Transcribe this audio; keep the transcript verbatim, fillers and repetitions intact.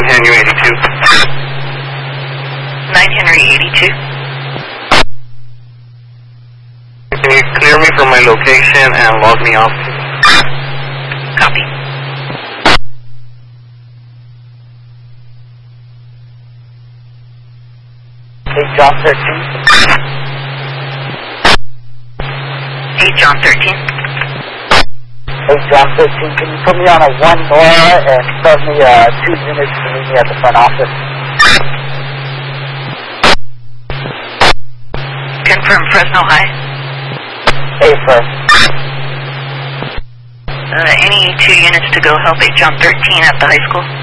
Henry eighty-two. nine Henry eighty-two. Can you clear me from my location and log me off? Copy. Hey, John thirteen. Hey, John thirteen. Hey, John thirteen, can you put me on a one Nora and start me uh, two units to meet me at the front office? Confirm Fresno High. Hey, Fred. Uh, any two units to go help eight John thirteen at the high school?